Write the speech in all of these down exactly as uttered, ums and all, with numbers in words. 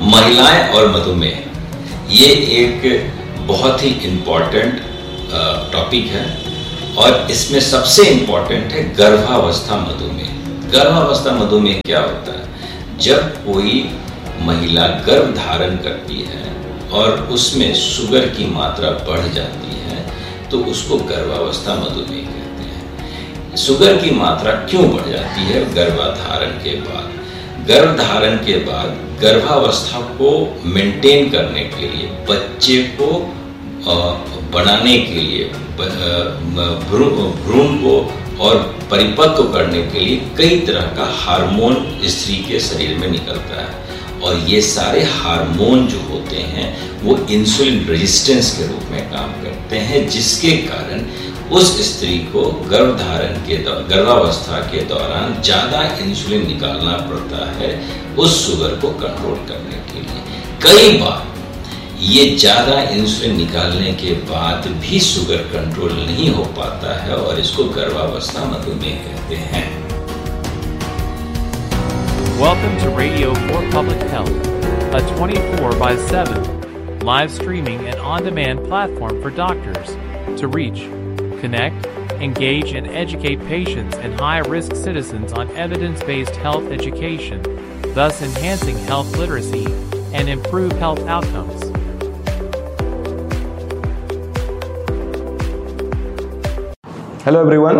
महिलाएं और मधुमेह ये एक बहुत ही इम्पॉर्टेंट टॉपिक है और इसमें सबसे इम्पॉर्टेंट है गर्भावस्था मधुमेह। गर्भावस्था मधुमेह क्या होता है? जब कोई महिला गर्भ धारण करती है और उसमें शुगर की मात्रा बढ़ जाती है तो उसको गर्भावस्था मधुमेह कहते हैं। शुगर की मात्रा क्यों बढ़ जाती है गर्भाधारण के बाद? गर्भधारण के बाद गर्भावस्था को मेंटेन करने के लिए, बच्चे को बनाने के लिए, भ्रूण को और परिपक्व करने के लिए कई तरह का हार्मोन स्त्री के शरीर में निकलता है और ये सारे हार्मोन जो होते हैं वो इंसुलिन रेजिस्टेंस के रूप में काम करते हैं, जिसके कारण उस स्त्री को गर्भधारण के गर्भावस्था के दौरान ज़्यादा इंसुलिन निकालना पड़ता है उस शुगर को कंट्रोल करने के लिए। कई बार ये ज़्यादा इंसुलिन निकालने के बाद भी शुगर कंट्रोल नहीं हो पाता है और इसको गर्भावस्था मधुमेह कहते हैं। Welcome to Radio for Public Health, a twenty-four by seven live streaming and on-demand platform for doctors to reach, connect, engage, and educate patients and high-risk citizens on evidence-based health education, thus enhancing health literacy and improve health outcomes. Hello everyone,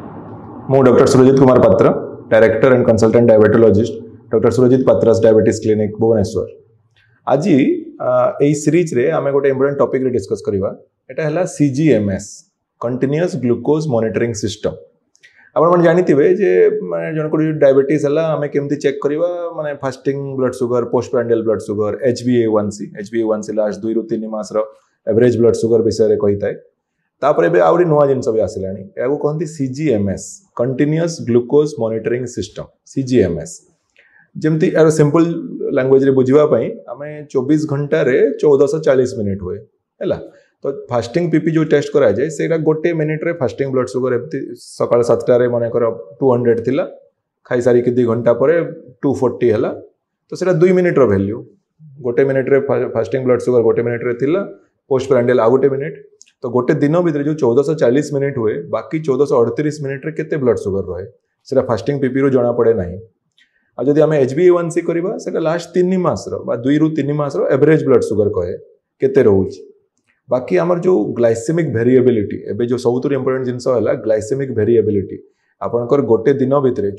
ମୁଁ doctor Surjit Kumar पात्र, director and consultant diabetologist doctor Surjit पात्रास diabetes clinic Bhubaneswar. आज यही series रे आमे गोटे important topic रे discuss करबा। एटा हला सीजीएमएस, कंटीन्यूअस ग्लूकोज मॉनिटरिंग सिस्टम। आपण मन जानिथिबे जे माने जन को डायबिटीज हला आमे केमती चेक करबा, माने fasting blood sugar, post prandial blood sugar, H B ए वन सी, एच बी ए वन सी लास्ट दुई रु तीन मास रो एवरेज ब्लड शुगर विषय रे कहिताय। तापर एबे आउरी नुवा जिनस भी आसिलानी, एगो कहंती सीजीएमएस, कंटीन्यूअस ग्लूकोज मॉनिटरिंग सिस्टम, सीजीएमएस। जेमती यार सिंपल लैंग्वेज रे बुझिबा पई आमे चौबीस घंटा रे चौदह सौ चालीस मिनिट हुए हैला। तो फास्टिंग पीपी जो टेस्ट करा जाए सेटा गोटे मिनिट रे फास्टिंग ब्लड शुगर एमती सकाळ सात रे माने कर दो सौ थिला, खाई सारी के दो घंटा परे दो सौ चालीस हैला। तो सेटा दो मिनिट रो वैल्यू, गोटे मिनिट रे फास्टिंग ब्लड शुगर गोटे मिनिट रे थिला, पोस्ट प्रांडियल आ गोटे मिनिट। तो गोटे दिन भीतर जो चौदह सौ चालीस मिनिट हुए, बाकी चौदह सौ अड़तीस मिनिट रे केते ब्लड शुगर रहे सेटा फास्टिंग पीपी रो जना पड़े नहीं। आ जदि आमे एच बी ए वन सी करबा सेटा लास्ट तीन मास रो बा दुई रु तीन मास रो एवरेज ब्लड शुगर कहे केते रहउची। बाकी आमर जो ग्लाइसेमिक वेरिएबिलिटी, एबे जो सबुतु इंपोर्टेंट जिंस हला ग्लाइसेमिक वेरिएबिलिटी। आपनकर गोटे दिन भीतर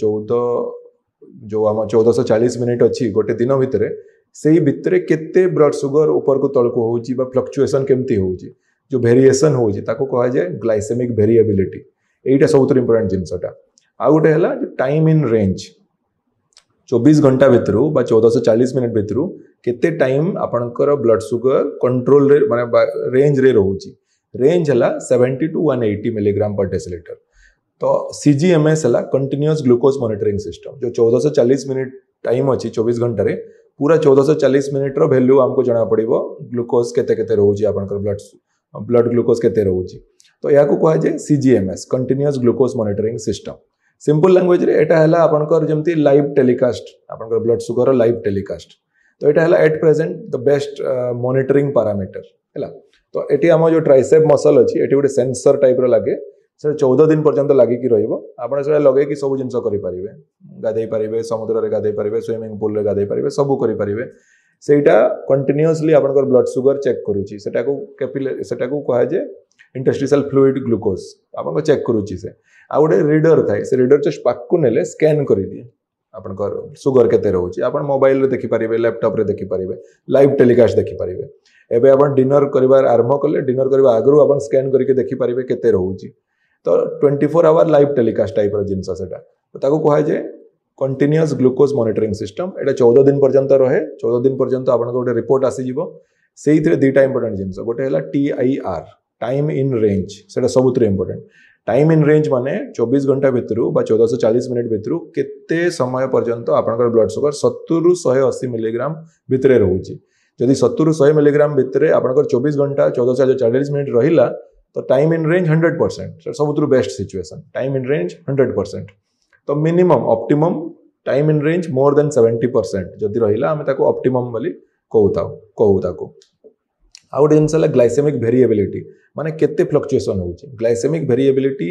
चौदह जो आम चौदह सौ चालीस मिनिट अच्छी गोटे दिन भीतर से भितर केते ब्लड शुगर ऊपर को तल को होउची बा फ्लक्चुएशन केमती होउची, जो वेरिएशन होउची ताको कहा जाए ग्लाइसेमिक वेरिएबिलिटी। एटा सबुतु इंपोर्टेंट जिंसटा। आ गोटे हला जो टाइम इन रेंज, चौबीस घंटा भीतर बा चौदह सौ चालीस मिनिट भीतर केते टाइम आपनकर ब्लड शुगर कंट्रोल रे माने रेंज रे रहउची। रेंज हला सत्तर टू एक सौ अस्सी मिलीग्राम पर डेसिलीटर। तो सीजीएमएस हला कंटीन्यूअस ग्लूकोज मॉनिटरिंग सिस्टम, जो चौदह सौ चालीस मिनिट टाइम अछि चौबीस घंटा रे पूरा चौदह सौ चालीस मिनिट रो वैल्यू हमको जाना पड़िबो ग्लूकोज केते केते रहउची, आपनकर ब्लड ब्लड ग्लूकोज केते रहउची। तो या को कहा जाए सीजीएमएस, continuous glucose monitoring system. Simple language रे एटा हला आपनकर जेमती लाइव टेलीकास्ट, आपनकर ब्लड शुगर लाइव टेलीकास्ट। तो एटा हला at present the best monitoring parameter हैला। तो एटी हम जो ट्राइसेप मसल अछि एटी गोटे सेंसर टाइप रो लागे, से चौदह दिन पर्यंत लागी कि रहिबो। आपण से लगे कि सब जिंस करि परिबे, गाधै परिबे, समुद्र रे गाधै परिबे, स्विमिंग पूल रे गाधै परिबे, सब करि परिबे। सेटा कंटीन्यूअसली आपनकर ब्लड शुगर चेक करूची। सेटा को कैपिलरी, सेटा को कहा जे इंटरस्टिशियल फ्लूइड ग्लूकोज आपन चेक करूची। से आ गोटे रीडर थाए, से रीडर जस्ट पाक को नेले स्कैन करि दिए आपनकर शुगर केते रहउची। आपन मोबाइल रे देखि परिबे, लैपटॉप रे देखि परिबे, लाइव टेलीकास्ट देखि परिबे। एबे आपन डिनर करिवार आरंभ कले, डिनर करबा आगरु आपन स्कैन करके देखि परिबे केते रहउची। तो चौबीस आवर लाइव टेलीकास्ट टाइप रो जिंस सेटा। तो ताको कहा जे कंटीन्यूअस ग्लूकोज मॉनिटरिंग सिस्टम। एटा चौदह दिन पर्यंत रहे, चौदह दिन पर्यंत आपन गोटे रिपोर्ट आसी जिवो। सेही थरे दुईटा इंपोर्टेंट जिंस, गोटे हला T I R, time in range. सेटा सबुतरे इंपोर्टेंट। टाइम इन रेंज माने चौबीस घंटा भीतर बा चौदह सौ चालीस मिनिट भीतर केते समय पर्यंत आपनकर ब्लड शुगर सत्तर रु एक सौ अस्सी मिलीग्राम भीतर रहउची। जदि सत्तर रु सौ मिलीग्राम भीतर आपनकर चौबीस घंटा चौदह सौ चालीस मिनिट रहिला तो time in range hundred percent सबुतु best situation. Time in range hundred percent. तो minimum optimum time in range more than seventy percent जदि रहिला आमे ताको ऑप्टिमम बोली कहूता कहूता को आ गोटे जिनस ग्लाइसेमिक भेरिएबिलिटी माने केते फ्लक्चुएसन होउची ग्लाइसेमिक भेरिएबिलिटी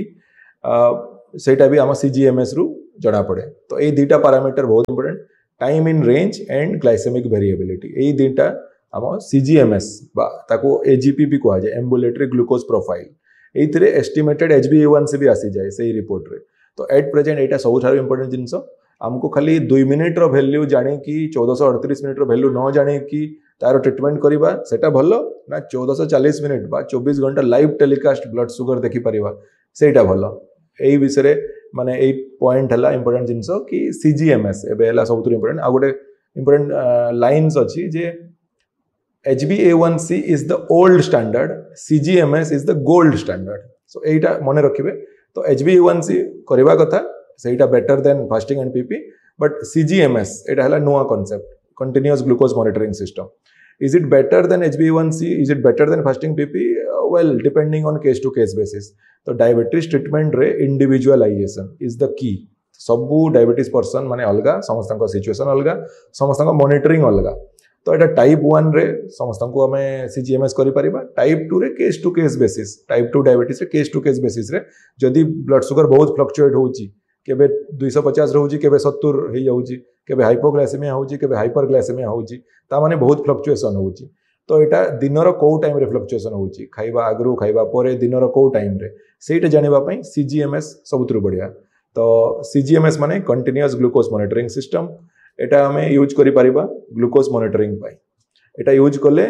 सेटा भी आम सीजीएमएस रु जना पड़े तो ये दुटा पैरामीटर बहुत important time in range and glycaemic variability ये दुटा आम सीजीएमएस बा ताको एजीपी भी कहा जाए एम्बुलेटरी ग्लूकोज प्रोफाइल ये एस्टिमेटेड एच बी ए वन सी भी आसी जाए से रिपोर्ट रे तो एट प्रेजेंट यहाँ सबुठ इंपोर्टेंट जिनस आमको खाली दुई मिनिट रो वैल्यू जाने कि चौदह अड़तीस मिनिट रो वैल्यू न जाने कि तार ट्रिटमेंट करवा सेटा भल ना चौदह चालीस मिनिट बा चौबीस घंटा लाइव टेलीकास्ट ब्लड सुगर देखी पारिबा सेटा भल यही विषय माने यही पॉइंट है इंपोर्टेंट जिनस कि सीजीएमएस एबे सब इंपोर्टेंट आ गोटे इंपोर्टेंट लाइन्स अच्छी जे H B A one C is the old standard सीजीएमएस is the gold standard so यहीटा मन रखिए तो एच बी ए वन सी करवा कथा सेटा better than fasting and PP but सीजीएमएस एटा हला नुआ concept continuous glucose monitoring system is it better than H b A one C is it better than fasting P P uh, well depending on case to case basis तो diabetes treatment रे individualisation is the key सबू diabetes person माने अलगा समस्त situation अलगा समस्त monitoring अलगा तो यहाँ टाइप वन रे समस्त को आम सीजीएमएस कर टाइप टू रे case to case basis type two diabetes रे केस टू केस बेसिस रे जदि ब्लड सुगर बहुत फ्लक्चुएट होउची केबे दुई सौ पचास रोची केबे सत्तर हो जाऊँगी केबे हाइपोग्लाइसेमिया होउची केबे हाइपरग्लाइसेमिया होउची ता माने बहुत फ्लक्चुएसन होउची तो यहाँ दिनर कौ टाइम रे फ्लक्चुएसन होउची खाइबा आगरू खाइबा परे दिनर कौ टाइम रे सेटा जानिबा पई सीजीएमएस सबुतरु बढ़िया तो सीजीएमएस माने कंटिन्यूअस ग्लूकोज मॉनिटरिंग सिस्टम एटा हमें यूज करि परिबा ग्लूकोज मॉनिटरिंग पई एटा यूज कले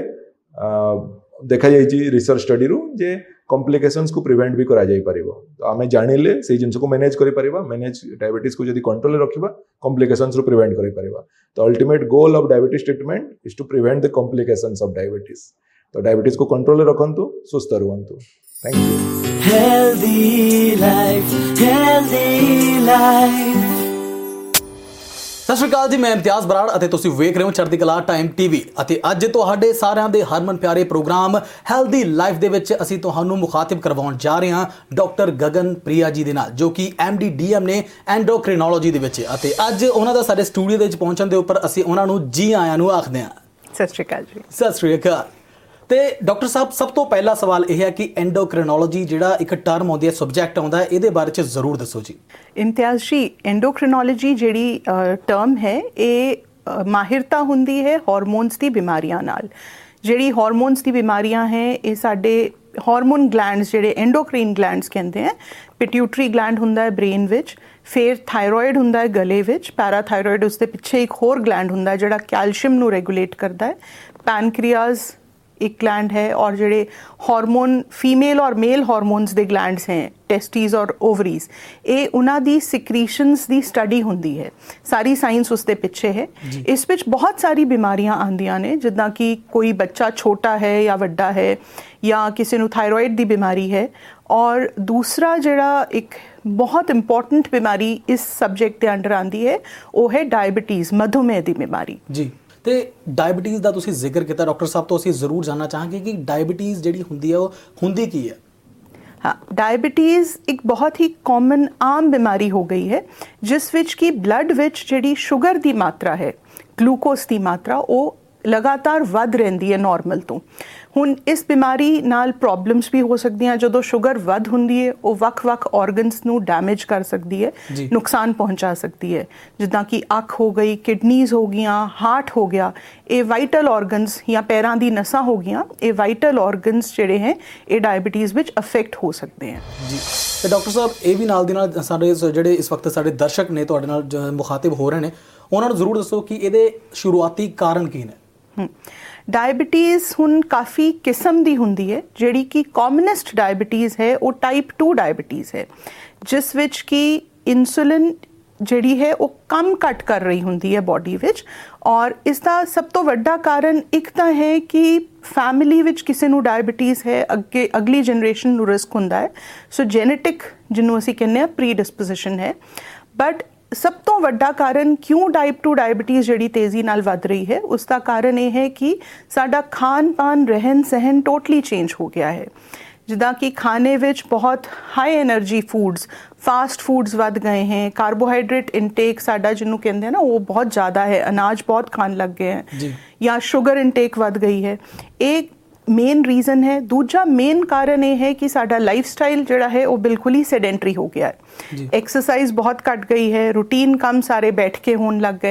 देखा जाइए रिसर्च स्टडी रु जे कॉम्प्लिकेशंस को प्रिवेंट भी करा जाई परिबो तो आमे जानिले से जिंस को मैनेज करि परिबा मैनेज डायबिटीज को जदी कंट्रोल रखिबा कॉम्प्लिकेशंस रु प्रिवेंट करि परिबा तो ultimate goal of diabetes treatment is to prevent the complications of diabetes तो डायबिटीज को control रखंतु सुस्थ रहंतु thank you healthy life healthy life सत श्री अकाल जी मैं इम्तियाज बराड़ ਅਤੇ ਤੁਸੀਂ ਵੇਖ ਰਹੇ ਹੋ ਚੜ੍ਹਦੀ ਕਲਾ ਟਾਈਮ ਟੀਵੀ ਅਤੇ ਅੱਜ ਤੁਹਾਡੇ ਸਾਰਿਆਂ ਦੇ ਹਰਮਨ ਪਿਆਰੇ ਪ੍ਰੋਗਰਾਮ ਹੈਲਦੀ ਲਾਈਫ ਦੇ ਵਿੱਚ ਅਸੀਂ ਤੁਹਾਨੂੰ ਮੁਖਾਤਿਬ ਕਰਵਾਉਣ ਜਾ ਰਹੇ ਹਾਂ ਡਾਕਟਰ ਗਗਨ ਪ੍ਰਿਆ ਜੀ ਦੇ ਨਾਲ ਜੋ ਕਿ ਐਮ ਡੀ ਡੀ ਐਮ ਨੇ ਐਂਡੋਕ੍ਰਿਨੋਲੋਜੀ ਦੇ ਵਿੱਚ ਅਤੇ ਅੱਜ ਉਹਨਾਂ ਦਾ ਸਾਡੇ ਸਟੂਡੀਓ ਦੇ ਵਿੱਚ ਪਹੁੰਚਣ ਦੇ ਉੱਪਰ ਅਸੀਂ ਉਹਨਾਂ ਨੂੰ ਜੀ ਆਇਆਂ ਨੂੰ ਆਖਦੇ ਹਾਂ ਸਤਿ ਸ਼੍ਰੀ ਅਕਾਲ ਜੀ ਸਤਿ ਸ਼੍ਰੀ ਅਕਾਲ ਤੇ ਡਾਕਟਰ ਸਾਹਿਬ ਸਭ ਤੋਂ ਪਹਿਲਾ ਸਵਾਲ ਇਹ ਹੈ ਕਿ ਐਂਡੋਕ੍ਰਿਨੋਲੋਜੀ ਜਿਹੜਾ ਇੱਕ ਟਰਮ ਆਉਂਦੀ ਹੈ ਸਬਜੈਕਟ ਆਉਂਦਾ ਹੈ ਇਹਦੇ ਬਾਰੇ 'ਚ ਜ਼ਰੂਰ ਦੱਸੋ ਜੀ ਇਮਤਿਆਜ਼ ਜੀ ਐਂਡੋਕ੍ਰਿਨੋਲੋਜੀ ਜਿਹੜੀ ਟਰਮ ਹੈ ਇਹ ਮਾਹਿਰਤਾ ਹੁੰਦੀ ਹੈ ਹਾਰਮੋਨਸ ਦੀ ਬਿਮਾਰੀਆਂ ਨਾਲ ਜਿਹੜੀ ਹਾਰਮੋਨਸ ਦੀ ਬਿਮਾਰੀਆਂ ਹੈ ਇਹ ਸਾਡੇ ਹਾਰਮੋਨ ਗਲੈਂਡਸ ਜਿਹੜੇ ਐਂਡੋਕ੍ਰੀਨ ਗਲੈਂਡਸ ਕਹਿੰਦੇ ਆ ਪਿਟਿਊਟਰੀ ਗਲੈਂਡ ਹੁੰਦਾ ਹੈ ਬ੍ਰੇਨ ਵਿੱਚ ਫਿਰ ਥਾਇਰੋਇਡ ਹੁੰਦਾ ਹੈ ਗਲੇ ਵਿੱਚ ਪੈਰਾਥਾਇਰੋਇਡ ਉਸ ਦੇ ਪਿੱਛੇ ਇੱਕ ਹੋਰ ਗਲੈਂਡ ਹੁੰਦਾ ਹੈ ਜਿਹੜਾ ਕੈਲਸ਼ੀਅਮ ਨੂੰ ਰੈਗੂਲੇਟ ਕਰਦਾ ਹੈ ਪੈਨਕ੍ਰੀਆਜ਼ एक ग्लैंड है और जोड़े हार्मोन फीमेल और मेल हार्मोन्स दे ग्लैंड्स हैं टेस्टीज और ओवरीज ये उन्हां दी सिक्रीशंस दी स्टडी हुंदी है सारी साइंस उसके पिछे है इस विच बहुत सारी बीमारियां आंदियां ने जिद्दां कि कोई बच्चा छोटा है या वड्डा है या किसी नूं थायरॉइड दी बीमारी है और दूसरा जिहड़ा एक बहुत इंपॉर्टेंट बीमारी इस सब्जेक्ट के अंडर आंदी है वो है डायबिटीज़ मधुमेह दी बीमारी जी ਤੇ ਡਾਇਬੀਟੀਜ਼ ਦਾ ਤੁਸੀਂ ਜ਼ਿਕਰ ਕੀਤਾ ਡਾਕਟਰ ਸਾਹਿਬ ਤੋਂ ਅਸੀਂ ਜ਼ਰੂਰ ਜਾਣਨਾ ਚਾਹਾਂਗੇ ਕਿ ਡਾਇਬੀਟੀਜ਼ ਜਿਹੜੀ ਹੁੰਦੀ ਹੈ ਉਹ ਹੁੰਦੀ ਕੀ ਹੈ हाँ डायबिटीज़ एक बहुत ही कॉमन आम बीमारी हो गई है जिस विच की ब्लड विच जिहड़ी शुगर दी मात्रा है ग्लूकोज की मात्रा वो लगातार वध रहिंदी है नॉर्मल तो ਹੁਣ ਇਸ ਬਿਮਾਰੀ ਨਾਲ ਪ੍ਰੋਬਲਮਸ ਵੀ ਹੋ ਸਕਦੀਆਂ ਜਦੋਂ ਸ਼ੂਗਰ ਵੱਧ ਹੁੰਦੀ ਹੈ ਉਹ ਵੱਖ-ਵੱਖ ਆਰਗਨਸ ਨੂੰ ਡੈਮੇਜ ਕਰ ਸਕਦੀ ਹੈ ਨੁਕਸਾਨ ਪਹੁੰਚਾ ਸਕਦੀ ਹੈ ਜਿੱਦਾਂ ਕਿ ਅੱਖ ਹੋ ਗਈ ਕਿਡਨੀਜ਼ ਹੋ ਗਈਆਂ ਹਾਰਟ ਹੋ ਗਿਆ ਇਹ ਵਾਈਟਲ ਆਰਗਨਸ ਜਾਂ ਪੈਰਾਂ ਦੀ ਨਸਾਂ ਹੋ ਗਈਆਂ ਇਹ ਵਾਈਟਲ ਆਰਗਨਸ ਜਿਹੜੇ ਹੈ ਇਹ ਡਾਇਬੀਟੀਜ਼ ਵਿੱਚ ਅਫੈਕਟ ਹੋ ਸਕਦੇ ਹਨ ਜੀ ਤੇ ਡਾਕਟਰ ਸਾਹਿਬ ਇਹ ਵੀ ਨਾਲ ਦੀ ਨਾਲ ਸਾਡੇ ਜਿਹੜੇ ਇਸ ਵਕਤ ਸਾਡੇ ਦਰਸ਼ਕ ਨੇ ਤੁਹਾਡੇ ਨਾਲ ਮੁਖਾਤਿਬ ਹੋ ਰਹੇ ਨੇ ਉਹਨਾਂ ਨੂੰ ਜ਼ਰੂਰ ਦੱਸੋ ਕਿ ਇਹਦੇ ਸ਼ੁਰੂਆਤੀ ਕਾਰਨ ਕੀ ਨੇ डायबिटीज़ हुण काफ़ी किस्म दी हुंदी है जिहड़ी कि कॉमनेस्ट डायबिटीज़ है वो टाइप टू डायबिटीज़ है जिस विच कि इंसुलिन जिहड़ी है वो कम घट कर रही हुंदी है बॉडी विच और इसका सब तो वड्डा कारण एक तो है कि फैमिली विच किसी नूं डायबिटीज़ है अगे अगली जनरेशन नूं रिस्क हुंदा है सो जेनेटिक जिन्हों असीं कहने आ प्री डिस्पोजिशन है बट सब तो वड्डा कारण क्यों टाइप टू डायबिटीज़ जिहड़ी तेज़ी नाल वध रही है उसका कारण ये है कि साडा खान पान रहन सहन टोटली चेंज हो गया है ਜਿੱਦਾਂ ਕਿ ਖਾਣੇ ਵਿੱਚ ਬਹੁਤ high energy foods fast foods ਵੱਧ ਗਏ हैं ਕਾਰਬੋਹਾਈਡਰੇਟ ਇਨਟੇਕ ਸਾਡਾ ਜਿਹਨੂੰ ਕਹਿੰਦੇ ਆ ਨਾ ਉਹ ਬਹੁਤ ਜ਼ਿਆਦਾ ਹੈ ਅਨਾਜ ਬਹੁਤ ਖਾਣ ਲੱਗ ਗਏ ਹੈ ਜਾਂ ਸ਼ੂਗਰ ਇਨਟੇਕ ਵੱਧ ਗਈ ਹੈ ਇਹ ਮੇਨ ਰੀਜ਼ਨ ਹੈ ਦੂਜਾ ਮੇਨ ਕਾਰਨ ਇਹ ਹੈ ਕਿ ਸਾਡਾ ਲਾਈਫ ਸਟਾਈਲ ਜਿਹੜਾ ਹੈ ਉਹ ਬਿਲਕੁਲ ਹੀ ਸੈਡੈਂਟਰੀ ਹੋ ਗਿਆ ਹੈ ਐਕਸਰਸਾਈਜ਼ ਬਹੁਤ ਘਟ ਗਈ ਹੈ ਰੂਟੀਨ ਕੰਮ ਸਾਰੇ ਬੈਠ ਕੇ ਹੋਣ ਲੱਗ ਗਏ